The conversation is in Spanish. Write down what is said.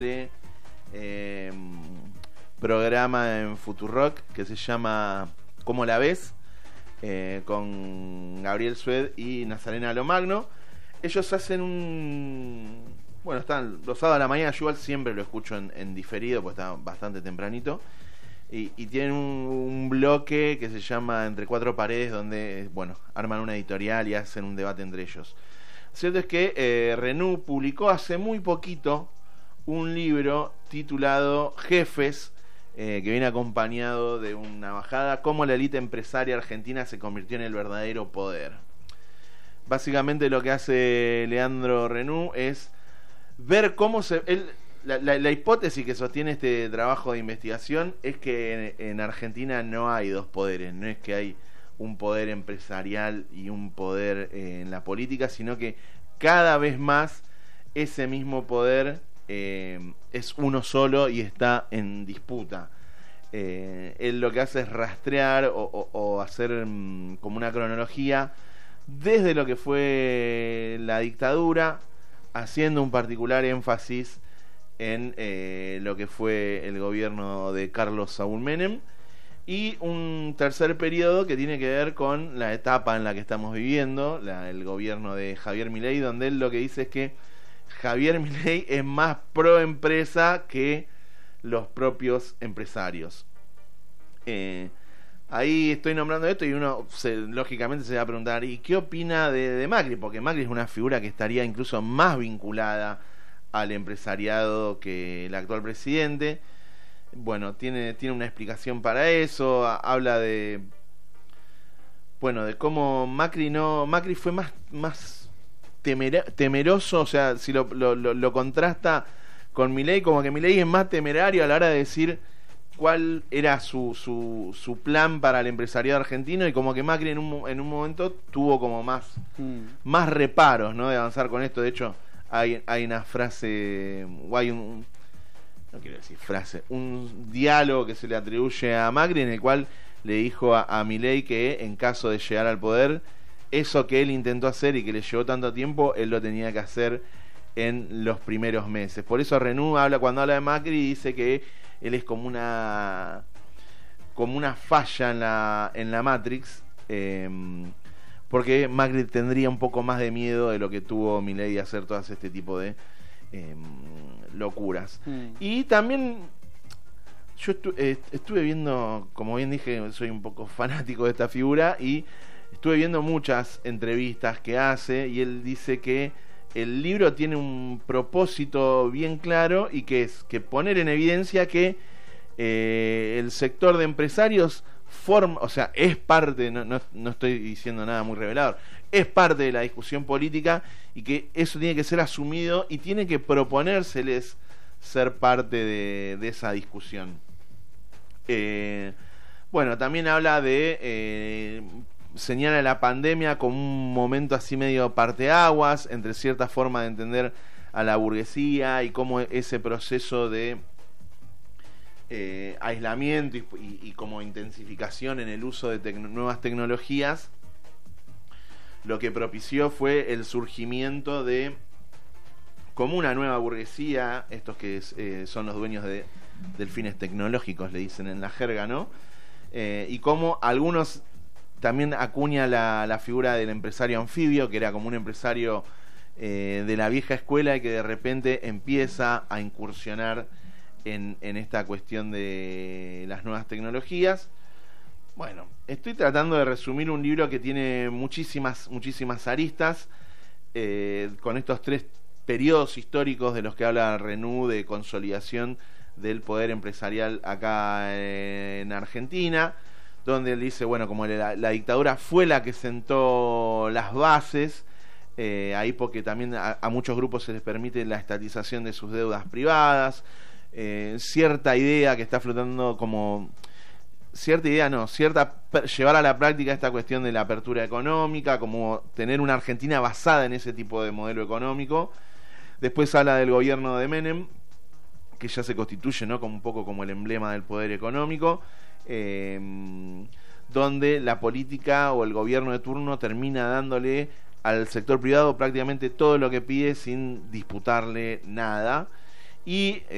de programa en Futurock que se llama ¿Cómo la ves? Con Gabriel Sued y Nazarena Lomagno. Ellos hacen un... Bueno, están los sábados a la mañana, yo igual siempre lo escucho en diferido, porque está bastante tempranito. Y tienen un bloque que se llama Entre Cuatro Paredes, donde, bueno, arman una editorial y hacen un debate entre ellos. Cierto es que Renú publicó hace muy poquito un libro titulado Jefes, que viene acompañado de una bajada, cómo la élite empresaria argentina se convirtió en el verdadero poder. Básicamente lo que hace Leandro Renú es ver cómo se... La hipótesis que sostiene este trabajo de investigación es que en Argentina no hay dos poderes, no es que hay un poder empresarial y un poder en la política, sino que cada vez más ese mismo poder es uno solo y está en disputa. Él lo que hace es rastrear o hacer como una cronología desde lo que fue la dictadura, haciendo un particular énfasis en lo que fue el gobierno de Carlos Saúl Menem, y un tercer periodo que tiene que ver con la etapa en la que estamos viviendo, el gobierno de Javier Milei, donde él lo que dice es que Javier Milei es más pro empresa que los propios empresarios. Ahí estoy nombrando esto y uno lógicamente se va a preguntar, ¿y qué opina de Macri? Porque Macri es una figura que estaría incluso más vinculada al empresariado que el actual presidente. Bueno, tiene una explicación para eso. Habla de cómo Macri fue más temeroso, o sea, si lo contrasta con Milei, como que Milei es más temerario a la hora de decir cuál era su plan para el empresariado argentino, y como que Macri en un momento tuvo como más reparos, ¿no?, de avanzar con esto. De hecho, hay una frase, o hay no quiero decir frase, un diálogo que se le atribuye a Macri, en el cual le dijo a Milei que en caso de llegar al poder, eso que él intentó hacer y que le llevó tanto tiempo, él lo tenía que hacer en los primeros meses. Por eso Renú cuando habla de Macri, dice que él es como una falla en la Matrix, porque Macri tendría un poco más de miedo de lo que tuvo Milei de hacer todas este tipo de locuras. Y también yo estuve viendo, como bien dije, soy un poco fanático de esta figura, y estuve viendo muchas entrevistas que hace, y él dice que el libro tiene un propósito bien claro, y que es que poner en evidencia que el sector de empresarios o sea, es parte, no estoy diciendo nada muy revelador, es parte de la discusión política, y que eso tiene que ser asumido y tiene que proponérseles ser parte de esa discusión. Bueno, también habla de señala la pandemia como un momento así medio parteaguas entre cierta forma de entender a la burguesía, y cómo ese proceso de aislamiento y como intensificación en el uso de nuevas tecnologías, lo que propició fue el surgimiento de como una nueva burguesía, estos que son los dueños del fines tecnológicos, le dicen en la jerga, ¿no? Y como algunos también acuña la figura del empresario anfibio, que era como un empresario de la vieja escuela, y que de repente empieza a incursionar en esta cuestión de las nuevas tecnologías. Bueno, estoy tratando de resumir un libro que tiene muchísimas aristas, con estos tres periodos históricos de los que habla Renú, de consolidación del poder empresarial acá en Argentina, donde él dice, bueno, como la dictadura fue la que sentó las bases, ahí porque también a muchos grupos se les permite la estatización de sus deudas privadas, cierta idea que está flotando como... llevar a la práctica esta cuestión de la apertura económica, como tener una Argentina basada en ese tipo de modelo económico. Después habla del gobierno de Menem, que ya se constituye, ¿no?, como un poco como el emblema del poder económico, donde la política o el gobierno de turno termina dándole al sector privado prácticamente todo lo que pide sin disputarle nada. Y